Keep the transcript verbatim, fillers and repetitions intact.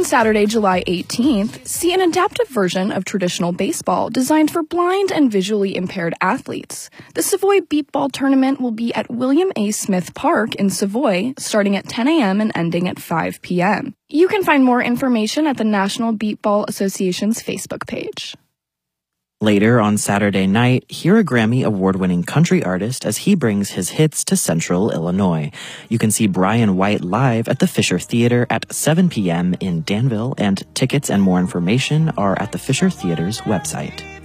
Saturday, July eighteenth, see an adaptive version of traditional baseball designed for blind and visually impaired athletes. The Savoy Beep Ball Tournament will be at William A. Smith Park in Savoy, starting at ten a.m. and ending at five p.m. You can find more information at the National Beep Ball Association's Facebook page. Later on Saturday night, hear a Grammy award-winning country artist as he brings his hits to Central Illinois. You can see Brian White live at the Fisher Theater at seven p.m. in Danville, and tickets and more information are at the Fisher Theater's website.